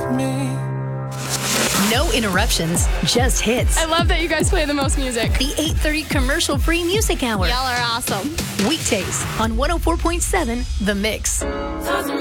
me. No interruptions, just hits. I love that you guys play the most music. The 8:30 commercial-free music hour. Y'all are awesome. Weekdays on 104.7 The Mix.